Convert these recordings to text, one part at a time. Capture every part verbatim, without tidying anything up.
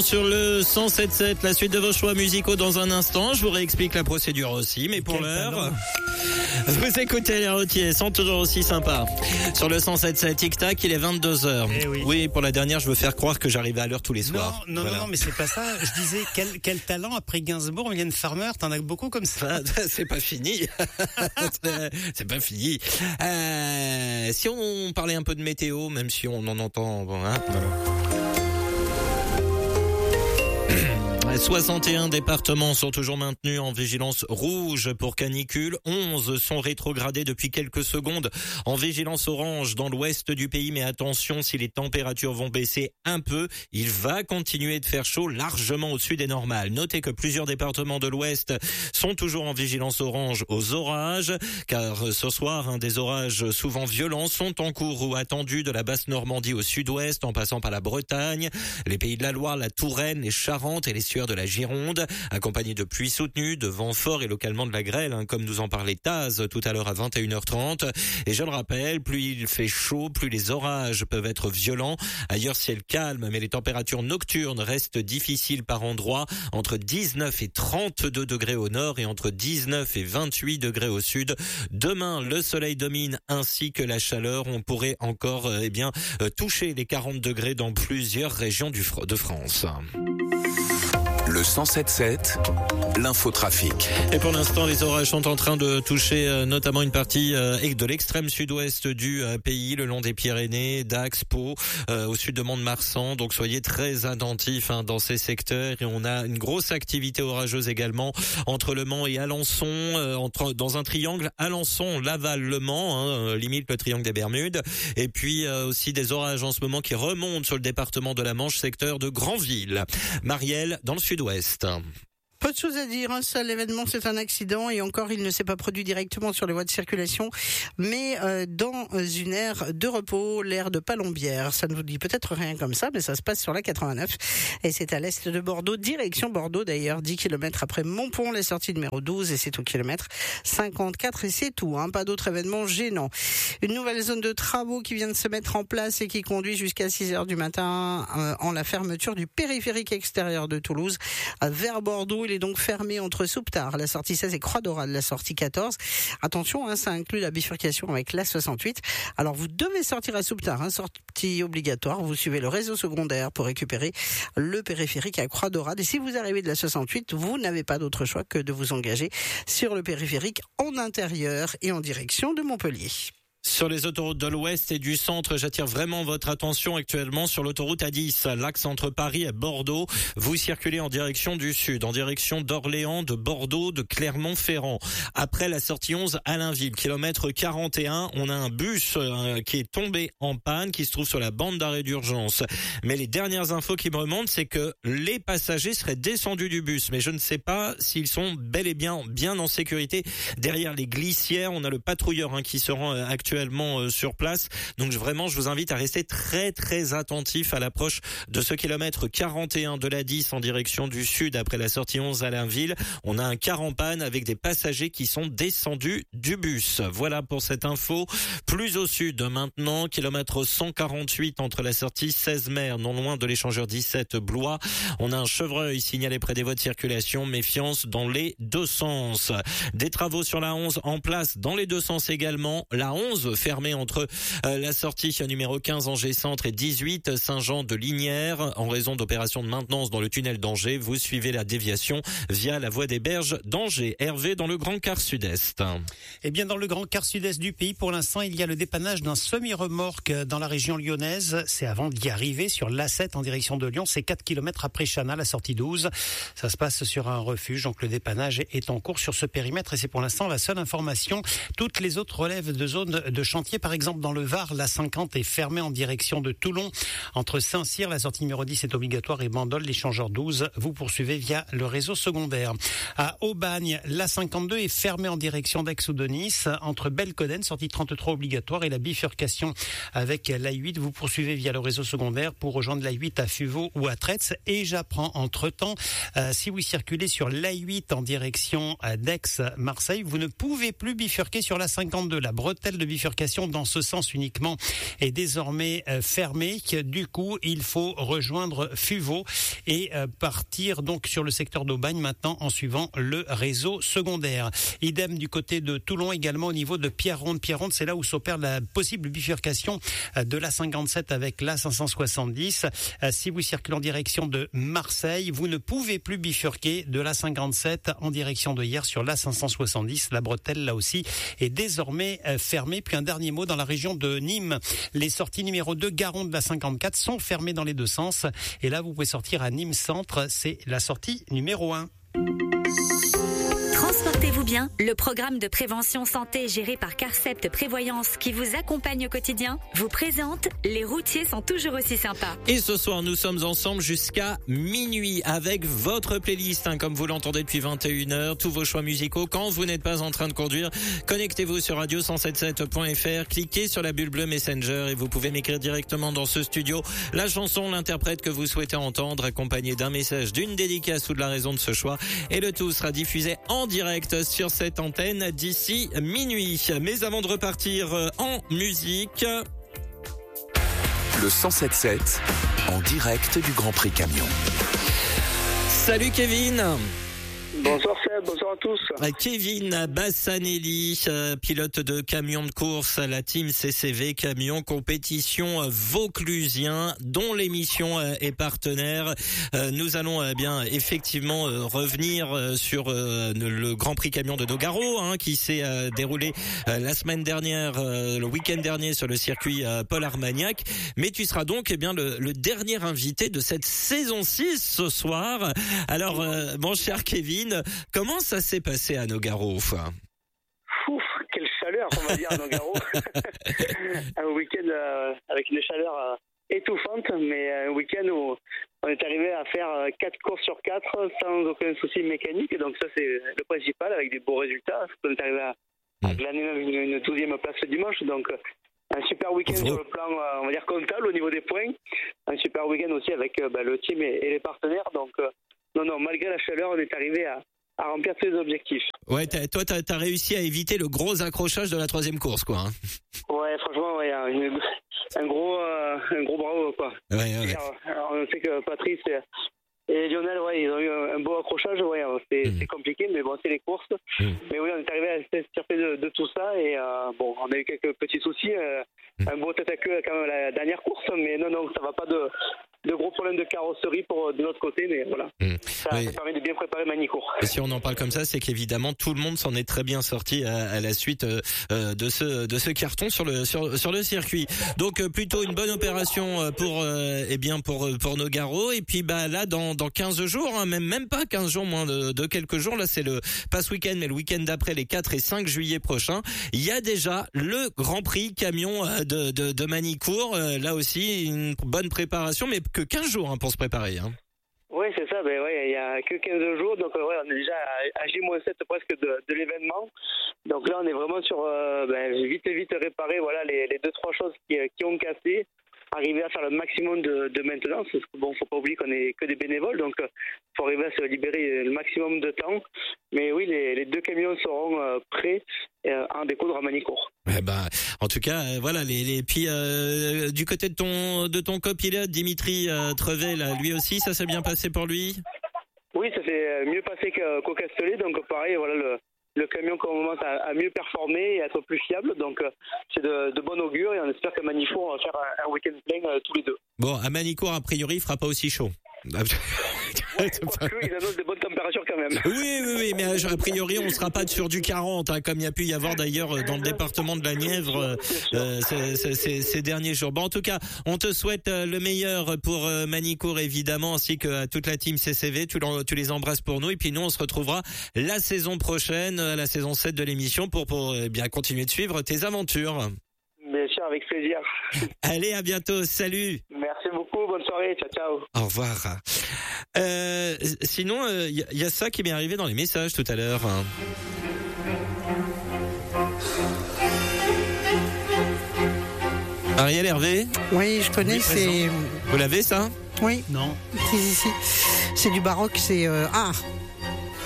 Sur le cent sept sept, la suite de vos choix musicaux dans un instant. Je vous réexplique la procédure aussi, mais pour l'heure, vous écoutez les routiers, sont toujours aussi sympas. Sur le cent sept sept, tic-tac, il est vingt-deux heures. Eh oui. oui, pour la dernière, je veux faire croire que j'arrivais à l'heure tous les soirs. Non, non, voilà. non, non, mais c'est pas ça. Je disais, quel, quel talent après Gainsbourg, Mylène Farmer, t'en as beaucoup comme ça. Ah, c'est pas fini. c'est pas fini. Euh, si on parlait un peu de météo, même si on en entend, bon, hein, voilà. soixante et un départements sont toujours maintenus en vigilance rouge pour canicule. onze sont rétrogradés depuis quelques secondes en vigilance orange dans l'ouest du pays. Mais attention, si les températures vont baisser un peu, il va continuer de faire chaud largement au-dessus des normales. Notez que plusieurs départements de l'ouest sont toujours en vigilance orange aux orages, car ce soir, hein, des orages souvent violents sont en cours ou attendus de la basse Normandie au sud-ouest, en passant par la Bretagne, les pays de la Loire, la Touraine, les Charentes et les Sueurs de la Gironde, accompagnés de pluies soutenues, de vents forts et localement de la grêle, hein, comme nous en parlait Taz tout à l'heure à vingt et une heures trente. Et je le rappelle, plus il fait chaud, plus les orages peuvent être violents. Ailleurs, ciel calme, mais les températures nocturnes restent difficiles par endroits, entre dix-neuf et trente-deux degrés au nord et entre dix-neuf et vingt-huit degrés au sud. Demain, le soleil domine ainsi que la chaleur. On pourrait encore euh, eh bien euh, toucher les quarante degrés dans plusieurs régions du, de France. Le cent sept sept, l'infotrafic. Et pour l'instant, les orages sont en train de toucher euh, notamment une partie euh, de l'extrême sud-ouest du euh, pays, le long des Pyrénées, Dax, Pau, euh, au sud de Mont-de-Marsan. Donc soyez très attentifs hein, dans ces secteurs. Et on a une grosse activité orageuse également entre Le Mans et Alençon, euh, entre, dans un triangle Alençon, Laval, Le Mans, hein, limite le triangle des Bermudes. Et puis euh, aussi des orages en ce moment qui remontent sur le département de la Manche, secteur de Granville. Marielle, dans le sud-ouest. Peu de choses à dire, un seul événement, c'est un accident et encore il ne s'est pas produit directement sur les voies de circulation, mais euh, dans une aire de repos, l'aire de Palombière. Ça ne vous dit peut-être rien comme ça, mais ça se passe sur la quatre-vingt-neuf et c'est à l'est de Bordeaux, direction Bordeaux d'ailleurs, dix kilomètres après Montpont, la sortie numéro douze et c'est au kilomètre cinquante-quatre et c'est tout, hein, pas d'autres événements gênants. Une nouvelle zone de travaux qui vient de se mettre en place et qui conduit jusqu'à six heures du matin euh, en la fermeture du périphérique extérieur de Toulouse vers Bordeaux. Il est donc fermé entre Souptard, la sortie seize et Croix-Dorade, la sortie quatorze. Attention, hein, ça inclut la bifurcation avec l'A soixante-huit. Alors vous devez sortir à Souptard, hein, sortie obligatoire. Vous suivez le réseau secondaire pour récupérer le périphérique à Croix-Dorade. Et si vous arrivez de la soixante-huit, vous n'avez pas d'autre choix que de vous engager sur le périphérique en intérieur et en direction de Montpellier. Sur les autoroutes de l'Ouest et du Centre, j'attire vraiment votre attention actuellement sur l'autoroute A dix, l'axe entre Paris et Bordeaux. Vous circulez en direction du Sud, en direction d'Orléans, de Bordeaux, de Clermont-Ferrand. Après la sortie onze à Allainville, kilomètre quarante et un, on a un bus euh, qui est tombé en panne, qui se trouve sur la bande d'arrêt d'urgence. Mais les dernières infos qui me remontent, c'est que les passagers seraient descendus du bus. Mais je ne sais pas s'ils sont bel et bien bien en sécurité. Derrière les glissières, on a le patrouilleur hein, qui se rend euh, actuellement actuellement sur place. Donc vraiment, je vous invite à rester très très attentif à l'approche de ce kilomètre quarante et un de l'A dix en direction du sud après la sortie onze à Allainville. On a un car en panne avec des passagers qui sont descendus du bus. Voilà pour cette info. Plus au sud maintenant, kilomètre cent quarante-huit entre la sortie seize mer, non loin de l'échangeur dix-sept Blois. On a un chevreuil signalé près des voies de circulation. Méfiance dans les deux sens. Des travaux sur la onze en place dans les deux sens également. La onze fermée entre euh, la sortie numéro quinze Angers Centre et dix-huit Saint-Jean de Linières en raison d'opérations de maintenance dans le tunnel d'Angers. Vous suivez la déviation via la voie des Berges d'Angers. Hervé dans le Grand Quart Sud-Est. Eh bien, dans le Grand Quart Sud-Est du pays, pour l'instant, il y a le dépannage d'un semi-remorque dans la région lyonnaise. C'est avant d'y arriver sur l'A sept en direction de Lyon. C'est quatre kilomètres après Chana, la sortie douze. Ça se passe sur un refuge. Donc, le dépannage est en cours sur ce périmètre et c'est pour l'instant la seule information. Toutes les autres relèvent de zones de chantier. Par exemple, dans le Var, la cinquante est fermée en direction de Toulon. Entre Saint-Cyr, la sortie numéro dix est obligatoire et Bandol, l'échangeur douze, vous poursuivez via le réseau secondaire. À Aubagne, la cinquante-deux est fermée en direction d'Aix ou de Nice. Entre Belcoden, sortie trente-trois obligatoire et la bifurcation avec l'A huit, vous poursuivez via le réseau secondaire pour rejoindre l'A huit à Fuveau ou à Tretz. Et j'apprends entre-temps, euh, si vous circulez sur l'A huit en direction d'Aix-Marseille, vous ne pouvez plus bifurquer sur la cinquante-deux. La bretelle de bifurcation bifurcation dans ce sens uniquement est désormais euh, fermée. Du coup, il faut rejoindre Fuveau et euh, partir donc sur le secteur d'Aubagne maintenant en suivant le réseau secondaire. Idem du côté de Toulon également au niveau de Pierreronde. Pierreronde, c'est là où s'opère la possible bifurcation de l'A cinquante-sept avec l'A cinq cent soixante-dix. Si vous circulez en direction de Marseille, vous ne pouvez plus bifurquer de l'A cinquante-sept en direction de hier sur l'A cinq cent soixante-dix. La bretelle, là aussi, est désormais fermée. Puis un dernier mot dans la région de Nîmes. Les sorties numéro deux Garonne de la cinquante-quatre sont fermées dans les deux sens. Et là, vous pouvez sortir à Nîmes Centre. C'est la sortie numéro un. Transportez-vous bien, le programme de prévention santé géré par Carcept Prévoyance qui vous accompagne au quotidien vous présente Les routiers sont toujours aussi sympas. Et ce soir, nous sommes ensemble jusqu'à minuit avec votre playlist, hein, comme vous l'entendez depuis vingt et une heures, tous vos choix musicaux. Quand vous n'êtes pas en train de conduire, connectez-vous sur radio cent soixante-dix-sept point f r, cliquez sur la bulle bleue Messenger et vous pouvez m'écrire directement dans ce studio la chanson, l'interprète que vous souhaitez entendre, accompagné d'un message, d'une dédicace ou de la raison de ce choix. Et le tout sera diffusé en direct sur cette antenne d'ici minuit. Mais avant de repartir en musique, le cent soixante-dix-sept sept en direct du Grand Prix Camion. Salut Kevin. Bonsoir Seb, bonsoir à tous. Kevin Bassanelli, pilote de camion de course à la team C C V Camion Compétition Vauclusien, dont l'émission est partenaire. Nous allons bien effectivement revenir sur le Grand Prix Camion de Nogaro, hein, qui s'est déroulé la semaine dernière, le week-end dernier sur le circuit Paul Armagnac. Mais tu seras donc eh bien le, le dernier invité de cette saison six ce soir. Alors, mon cher Kevin, comment ça s'est passé à Nogaro? Ouf, quelle chaleur, on va dire, à Nogaro. Un week-end euh, avec une chaleur euh, étouffante, mais un week-end où on est arrivé à faire euh, quatre courses sur quatre sans aucun souci mécanique. Donc ça, c'est le principal, avec des beaux résultats. On est arrivé à, à glaner une, une douzième place le dimanche. Donc un super week-end sur le plan, euh, on va dire, comptable au niveau des points. Un super week-end aussi avec euh, bah, le team et, et les partenaires. Donc euh, non, non, malgré la chaleur, on est arrivé à, à remplir tous les objectifs. Ouais, t'as, toi, t'as, t'as réussi à éviter le gros accrochage de la troisième course, quoi. Hein. Ouais, franchement, ouais, une, un gros, euh, un gros bravo, quoi. Ouais, ouais. Alors, on sait que Patrice et, et Lionel, ouais, ils ont eu un, un beau accrochage, ouais, c'est, mmh. c'est compliqué, mais bon, c'est les courses. Mmh. Mais oui, on est arrivé à se tirer de, de tout ça, et euh, bon, on a eu quelques petits soucis, euh, mmh. un beau tête à queue quand même la dernière course, mais non, non, ça va pas de... de gros problèmes de carrosserie pour de notre côté, mais voilà. Mmh. Ça, oui. ça permet de bien préparer Manicourt. Et si on en parle comme ça, c'est qu'évidemment tout le monde s'en est très bien sorti à, à la suite euh, de ce de ce carton sur le sur sur le circuit. Donc euh, plutôt une bonne opération pour euh, eh bien pour pour Nogaro. Et puis bah là dans dans quinze jours, hein, même même pas quinze jours, moins de, de quelques jours. Là c'est le pas ce week-end, mais le week-end d'après, les quatre et cinq juillet prochains. Il y a déjà le Grand Prix camion de de, de Manicourt. Euh, là aussi une bonne préparation, mais que quinze jours hein, pour se préparer. Hein. Oui, c'est ça. Ben ouais, il y a que quinze jours, donc ouais, on est déjà à, à J moins sept presque de, de l'événement. Donc là, on est vraiment sur euh, ben, vite et vite réparer voilà les, les deux trois choses qui, qui ont cassé. Arriver à faire le maximum de, de maintenance, parce que bon, faut pas oublier qu'on est que des bénévoles, donc euh, faut arriver à se libérer le maximum de temps. Mais oui, les, les deux camions seront euh, prêts euh, à en découdre à Manicourt. Eh ben, en tout cas, euh, voilà, les, les puis euh, du côté de ton de ton copilote Dimitri euh, Trevet, là, lui aussi, ça s'est bien passé pour lui? Oui, ça s'est mieux passé qu'au Castellet, donc pareil, voilà le. Le camion commence à, à mieux performer et à être plus fiable, donc euh, c'est de, de bon augure et on espère qu'à Manicourt on va faire un, un week-end plein euh, tous les deux. Bon, à Manicourt a priori il fera pas aussi chaud. Ouais, parce qu'ils annoncent des bonnes températures quand même. Oui, oui, oui, mais a priori on sera pas sur du quarante, hein, comme il y a pu y avoir d'ailleurs dans le département de la Nièvre euh, ces, ces, ces, ces derniers jours. Bon, en tout cas, on te souhaite le meilleur pour euh, Manicourt évidemment, ainsi que à toute la team C C V. Tu, tu les embrasses pour nous, et puis nous on se retrouvera la saison prochaine, la saison sept de l'émission, pour, pour eh bien continuer de suivre tes aventures. Bien sûr, avec plaisir. Allez, à bientôt, salut. Merci beaucoup, bonne soirée, ciao ciao. Au revoir. Euh, sinon, il euh, y, y a ça qui m'est arrivé dans les messages tout à l'heure. Ariel Hervé. Oui, je connais, c'est... Vous l'avez ça? Oui. Non. Si, si, si. C'est du baroque, c'est... Euh... Ah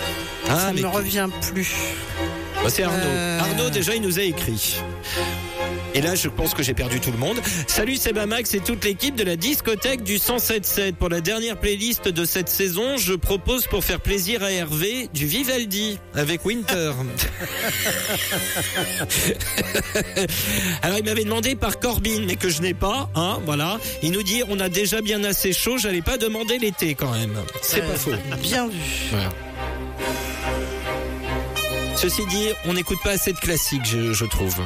Ah, ça mais me que... revient plus. Bah, c'est Arnaud. Euh... Arnaud, déjà, il nous a écrit. Et là, je pense que j'ai perdu tout le monde. Salut, c'est Bamax et toute l'équipe de la discothèque du cent sept sept. Pour la dernière playlist de cette saison, je propose pour faire plaisir à Hervé du Vivaldi avec Winter. Alors, il m'avait demandé par Corbin, mais que je n'ai pas, hein, voilà. Il nous dit, on a déjà bien assez chaud, j'allais pas demander l'été quand même. C'est euh, pas faux. Bien vu. Voilà. Ceci dit, on n'écoute pas assez de classiques, je, je trouve.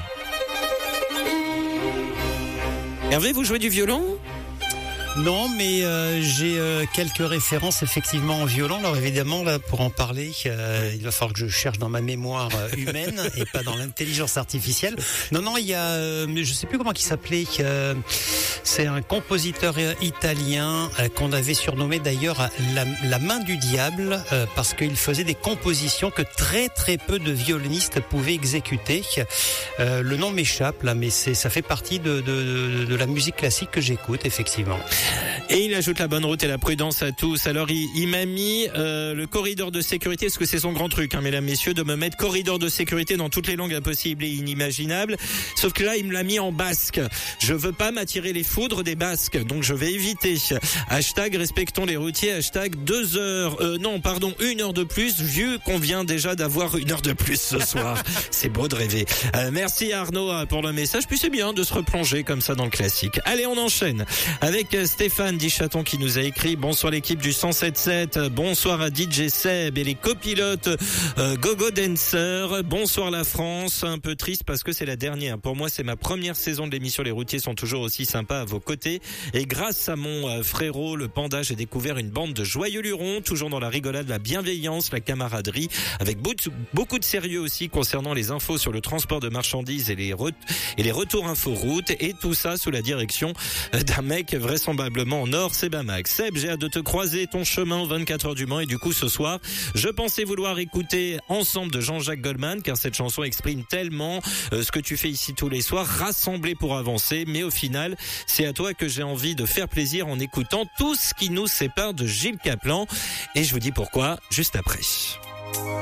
Hervé, vous jouez du violon ? Non, mais euh, j'ai euh, quelques références effectivement en violon. Alors évidemment, là, pour en parler, euh, il va falloir que je cherche dans ma mémoire euh, humaine et pas dans l'intelligence artificielle. Non, non, il y a, euh, je sais plus comment il s'appelait. Euh, c'est un compositeur italien euh, qu'on avait surnommé d'ailleurs la, la main du diable euh, parce qu'il faisait des compositions que très très peu de violonistes pouvaient exécuter. Euh, le nom m'échappe là, mais c'est ça fait partie de, de, de la musique classique que j'écoute effectivement. Et il ajoute la bonne route et la prudence à tous. Alors il, il m'a mis euh, le corridor de sécurité, parce que c'est son grand truc, hein, mesdames, messieurs, de me mettre corridor de sécurité dans toutes les langues impossibles et inimaginables. Sauf que là, il me l'a mis en basque. Je veux pas m'attirer les foudres des basques, donc je vais éviter. Hashtag respectons les routiers, hashtag deux heures, euh, non, pardon, une heure de plus, vu qu'on vient déjà d'avoir une heure de plus ce soir. C'est beau de rêver. Euh, merci Arnaud pour le message. Puis c'est bien de se replonger comme ça dans le classique. Allez, on enchaîne avec Stéphane Dichaton qui nous a écrit: bonsoir l'équipe du cent sept sept, bonsoir à D J Seb et les copilotes euh, Gogo Dancer, bonsoir la France. Un peu triste parce que c'est la dernière. Pour moi, c'est ma première saison de l'émission. Les routiers sont toujours aussi sympas à vos côtés. Et grâce à mon euh, frérot, le Panda, j'ai découvert une bande de joyeux lurons, toujours dans la rigolade, la bienveillance, la camaraderie, avec beaucoup de sérieux aussi concernant les infos sur le transport de marchandises et les, re- et les retours inforoute. Et tout ça sous la direction d'un mec vraisemblablement en or, c'est Bamax. Seb, j'ai hâte de te croiser ton chemin aux vingt-quatre heures du Mans. Et du coup, ce soir, je pensais vouloir écouter Ensemble de Jean-Jacques Goldman, car cette chanson exprime tellement euh, ce que tu fais ici tous les soirs, rassemblés pour avancer. Mais au final, c'est à toi que j'ai envie de faire plaisir en écoutant tout ce qui nous sépare de Gilles Caplan. Et je vous dis pourquoi juste après.